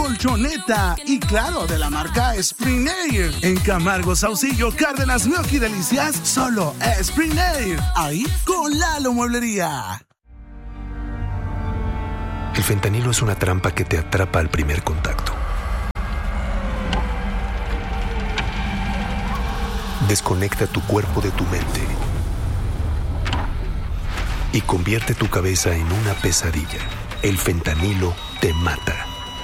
colchoneta y claro, de la marca Spring Air. En Camargo, Saucillo, Cárdenas, Mioki Delicias, solo Spring Air. Ahí con Lalo Mueblería. El fentanilo es una trampa que te atrapa al primer contacto. Desconecta tu cuerpo de tu mente y convierte tu cabeza en una pesadilla. El fentanilo te mata.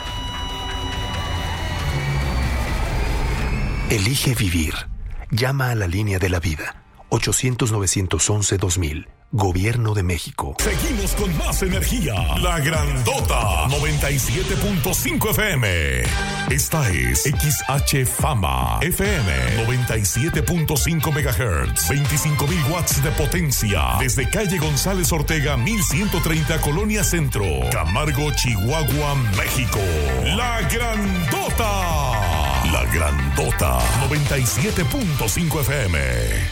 Elige vivir. Llama a la línea de la vida. 800-911-2000. Gobierno de México. Seguimos con más energía. La Grandota 97.5 FM. Esta es XH Fama FM 97.5 MHz. 25,000 watts de potencia. Desde calle González Ortega 1130 Colonia Centro, Camargo, Chihuahua, México. La Grandota. La Grandota 97.5 FM.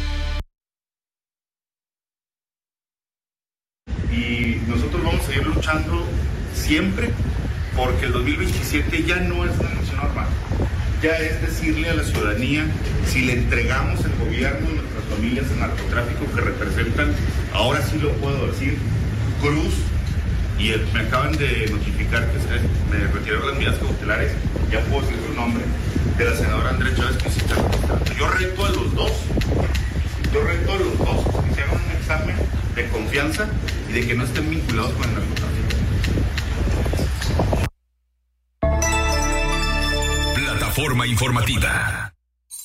Y nosotros vamos a seguir luchando siempre porque el 2027 ya no es una elección normal. Ya es decirle a la ciudadanía si le entregamos el gobierno a nuestras familias en narcotráfico que representan, ahora sí lo puedo decir, Cruz, y me acaban de notificar que me retiraron las medidas cautelares, ya puedo decir su nombre, de la senadora Andrea Chávez Quisita. Yo reto a los dos que se hagan un examen de confianza y de que no estén vinculados con el narcotráfico. Plataforma informativa.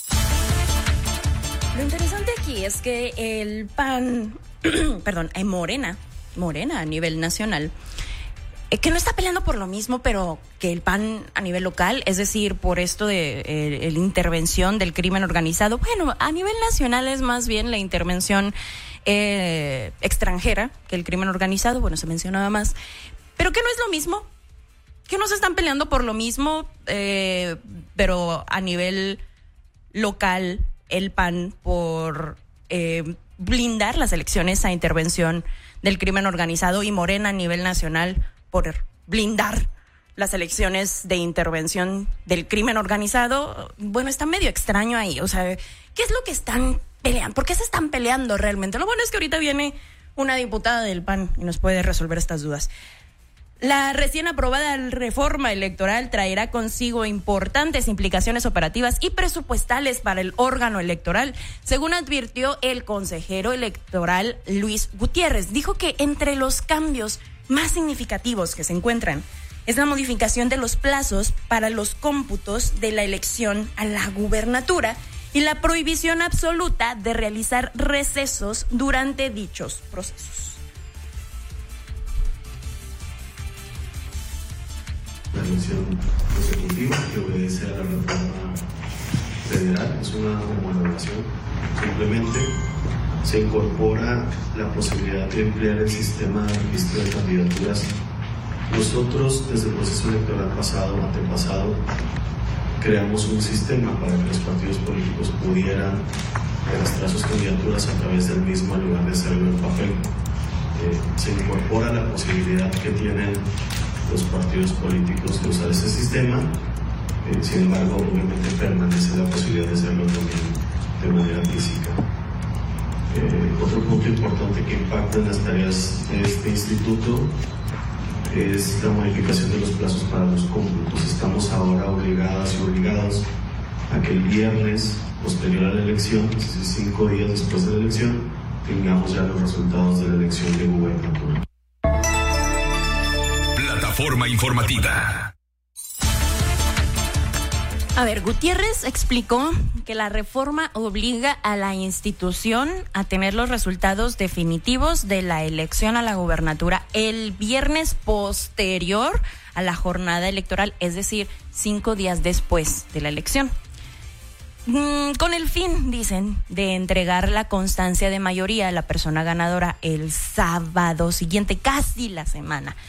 Lo interesante aquí es que el PAN, Morena a nivel nacional, que no está peleando por lo mismo, pero que el PAN a nivel local, es decir, por esto de la intervención del crimen organizado, bueno, a nivel nacional es más bien la intervención extranjera que el crimen organizado, bueno, se mencionaba más, pero que no es lo mismo, que no se están peleando por lo mismo, pero a nivel local el PAN por blindar las elecciones a intervención del crimen organizado y Morena a nivel nacional por blindar las elecciones de intervención del crimen organizado. Bueno, está medio extraño ahí, o sea, ¿qué es lo que están peleando? ¿Por qué se están peleando realmente? Lo bueno es que ahorita viene una diputada del PAN y nos puede resolver estas dudas. La recién aprobada reforma electoral traerá consigo importantes implicaciones operativas y presupuestales para el órgano electoral, según advirtió el consejero electoral Luis Gutiérrez. Dijo que entre los cambios más significativos que se encuentran es la modificación de los plazos para los cómputos de la elección a la gubernatura y la prohibición absoluta de realizar recesos durante dichos procesos. La elección consecutiva que obedece a la reforma federal es una homologación. Simplemente se incorpora la posibilidad de emplear el sistema de registro de candidaturas. Nosotros, desde el proceso electoral antepasado, creamos un sistema para que los partidos políticos pudieran registrar sus candidaturas a través del mismo en lugar de hacerlo en papel. Se incorpora la posibilidad que tienen los partidos políticos de usar ese sistema, sin embargo, obviamente permanece la posibilidad de hacerlo también de manera física. Otro punto importante que impacta en las tareas de este instituto es la modificación de los plazos para los cómputos. Estamos ahora obligadas y obligados a que el viernes posterior a la elección, es decir, 5 días después de la elección, tengamos ya los resultados de la elección de gubernatura. Plataforma informativa. A ver, Gutiérrez explicó que la reforma obliga a la institución a tener los resultados definitivos de la elección a la gubernatura el viernes posterior a la jornada electoral, es decir, 5 días después de la elección. Con el fin, dicen, de entregar la constancia de mayoría a la persona ganadora el sábado siguiente, casi la semana.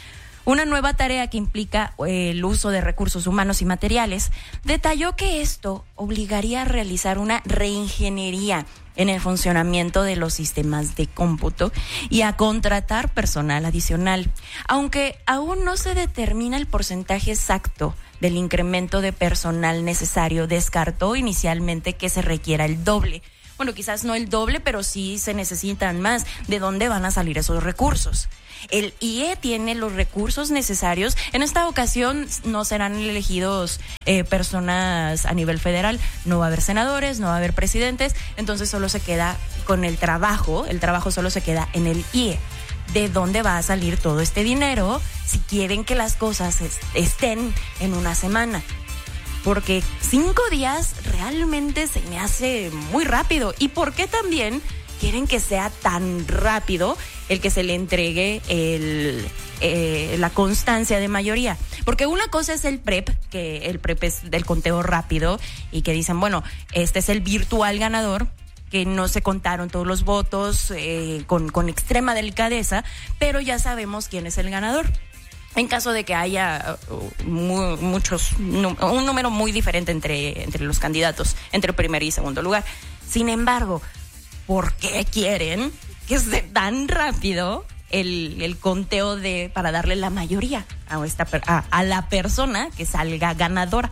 una nueva tarea que implica el uso de recursos humanos y materiales, detalló que esto obligaría a realizar una reingeniería en el funcionamiento de los sistemas de cómputo y a contratar personal adicional, aunque aún no se determina el porcentaje exacto del incremento de personal necesario. Descartó inicialmente que se requiera el doble. Bueno, quizás no el doble, pero sí se necesitan más. ¿De dónde van a salir esos recursos? El IE tiene los recursos necesarios. En esta ocasión no serán elegidos personas a nivel federal. No va a haber senadores, no va a haber presidentes. Entonces solo se queda con el trabajo. El trabajo solo se queda en el IE. ¿De dónde va a salir todo este dinero si quieren que las cosas estén en una semana? Porque 5 días realmente se me hace muy rápido. ¿Y por qué también quieren que sea tan rápido el que se le entregue la constancia de mayoría? Porque una cosa es el PREP, que el PREP es del conteo rápido y que dicen, bueno, este es el virtual ganador, que no se contaron todos los votos con extrema delicadeza, pero ya sabemos quién es el ganador. En caso de que haya un número muy diferente entre los candidatos, entre primer y segundo lugar. Sin embargo, ¿por qué quieren que esté tan rápido el conteo para darle la mayoría a la persona que salga ganadora?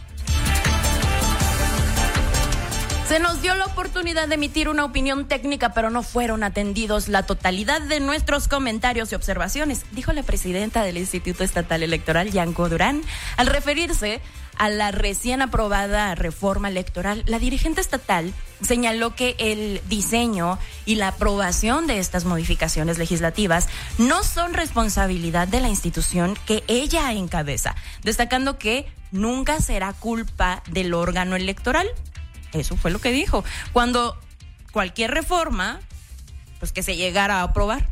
Se nos dio la oportunidad de emitir una opinión técnica, pero no fueron atendidos la totalidad de nuestros comentarios y observaciones, dijo la presidenta del Instituto Estatal Electoral, Yanko Durán, al referirse a la recién aprobada reforma electoral. La dirigente estatal señaló que el diseño y la aprobación de estas modificaciones legislativas no son responsabilidad de la institución que ella encabeza, destacando que nunca será culpa del órgano electoral. Eso fue lo que dijo. Cuando cualquier reforma, pues que se llegara a aprobar.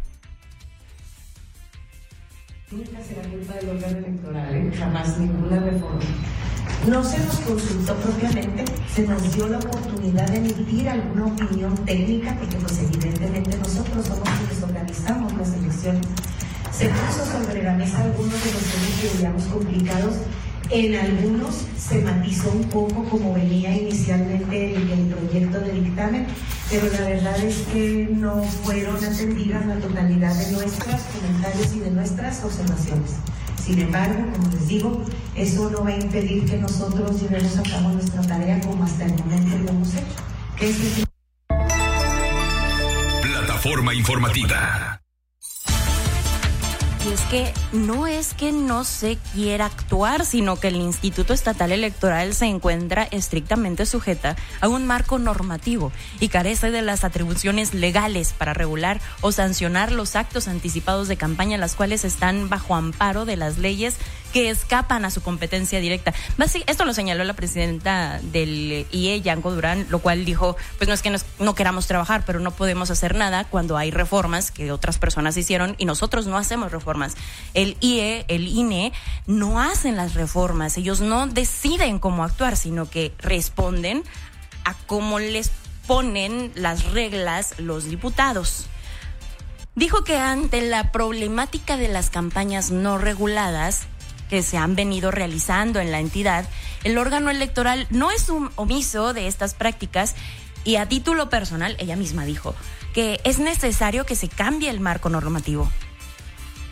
Nunca será culpa del órgano electoral, jamás ninguna reforma. No se nos consultó propiamente, se nos dio la oportunidad de emitir alguna opinión técnica, porque pues evidentemente nosotros somos quienes organizamos las elecciones. Se puso sobre la mesa algunos de los temas que veíamos complicados. En algunos se matizó un poco como venía inicialmente el proyecto de dictamen, pero la verdad es que no fueron atendidas la totalidad de nuestros comentarios y de nuestras observaciones. Sin embargo, como les digo, eso no va a impedir que nosotros llevemos a cabo nuestra tarea como hasta el momento lo hemos hecho. Plataforma informativa. Y es que no se quiera actuar, sino que el Instituto Estatal Electoral se encuentra estrictamente sujeta a un marco normativo y carece de las atribuciones legales para regular o sancionar los actos anticipados de campaña, las cuales están bajo amparo de las leyes que escapan a su competencia directa. Esto lo señaló la presidenta del IE, Yanko Durán, lo cual dijo, pues no es que no queramos trabajar, pero no podemos hacer nada cuando hay reformas que otras personas hicieron y nosotros no hacemos reformas. El IE, el INE, no hacen las reformas, ellos no deciden cómo actuar, sino que responden a cómo les ponen las reglas los diputados. Dijo que ante la problemática de las campañas no reguladas que se han venido realizando en la entidad, el órgano electoral no es un omiso de estas prácticas y a título personal, ella misma dijo que es necesario que se cambie el marco normativo.